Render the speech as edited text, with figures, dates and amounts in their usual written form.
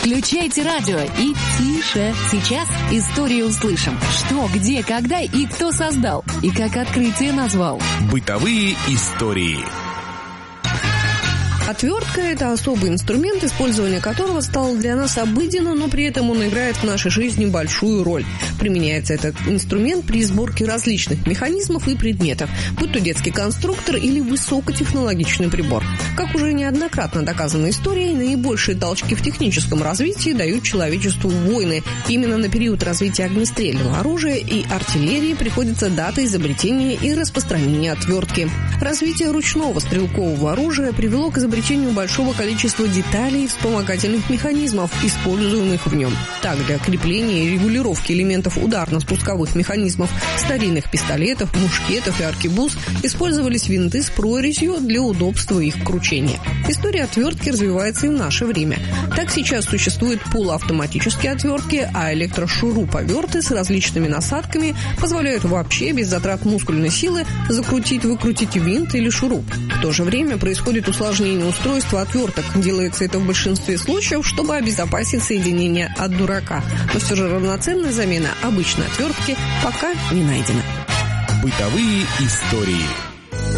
Включайте радио и тише. Сейчас историю услышим. Что, где, когда и кто создал. И как открытие назвал. Бытовые истории. Отвертка – это особый инструмент, использование которого стало для нас обыденным, но при этом он играет в нашей жизни большую роль. Применяется этот инструмент при сборке различных механизмов и предметов, будь то детский конструктор или высокотехнологичный прибор. Как уже неоднократно доказано историей, наибольшие толчки в техническом развитии дают человечеству войны. Именно на период развития огнестрельного оружия и артиллерии приходится дата изобретения и распространения отвертки. Развитие ручного стрелкового оружия привело к изобретению большого количества деталей и вспомогательных механизмов, используемых в нем. Так, для крепления и регулировки элементов ударно-спусковых механизмов старинных пистолетов, мушкетов и аркебуз использовались винты с прорезью для удобства их кручения. История отвертки развивается и в наше время. Так сейчас существуют полуавтоматические отвертки, а электрошуруповерты с различными насадками позволяют вообще без затрат мускульной силы закрутить-выкрутить винт или шуруп. В то же время происходит усложнение устройства отверток. Делается это в большинстве случаев, чтобы обезопасить соединение от дурака. Но все же равноценная замена обычной отвертки пока не найдена. Бытовые истории.